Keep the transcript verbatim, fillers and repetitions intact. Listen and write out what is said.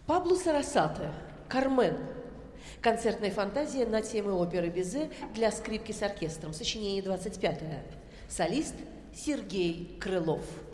Пабло Сарасате «Кармен». Концертная фантазия на темы оперы Бизе для скрипки с оркестром. Сочинение двадцать пятое. Солист Сергей Крылов.